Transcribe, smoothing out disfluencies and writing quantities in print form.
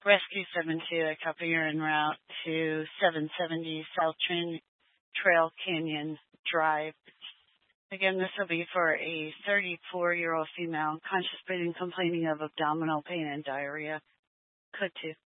Rescue 72, I copy you're en route to 770 South Trail Canyon Drive. Again, this will be for a 34-year-old female, conscious breathing, complaining of abdominal pain and diarrhea. Code 2.